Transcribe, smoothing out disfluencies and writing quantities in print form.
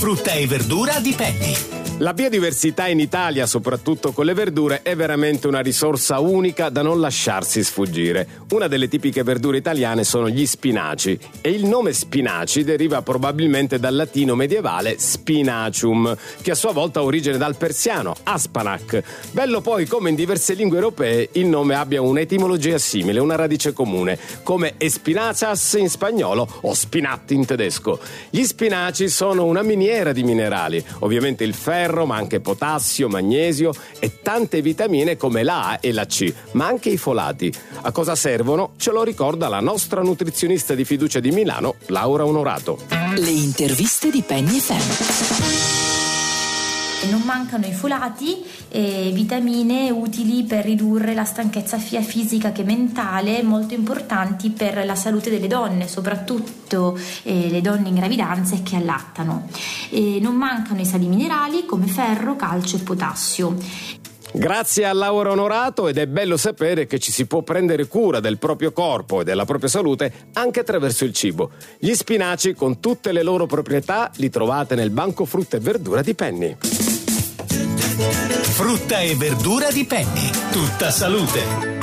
Frutta e verdura di Penny. La biodiversità in Italia, soprattutto con le verdure, è veramente una risorsa unica da non lasciarsi sfuggire. Una delle tipiche verdure italiane sono gli spinaci e il nome spinaci deriva probabilmente dal latino medievale spinacium, che a sua volta ha origine dal persiano aspanac. Bello poi come in diverse lingue europee il nome abbia un'etimologia simile, una radice comune, come espinacas in spagnolo o spinat in tedesco. Gli spinaci sono una miniera di minerali, ovviamente il ferro, ma anche potassio, magnesio e tante vitamine come la A e la C, ma anche i folati. A cosa servono? Ce lo ricorda la nostra nutrizionista di fiducia di Milano, Laura Onorato. Le interviste di Penny FM. Non mancano i folati e vitamine utili per ridurre la stanchezza sia fisica che mentale, molto importanti per la salute delle donne, soprattutto le donne in gravidanza e che allattano. Non mancano i sali minerali come ferro, calcio e potassio. Grazie a Laura Onorato, ed è bello sapere che ci si può prendere cura del proprio corpo e della propria salute anche attraverso il cibo. Gli spinaci, con tutte le loro proprietà, li trovate nel banco frutta e verdura di Penny. Frutta e verdura di Penny. Tutta salute.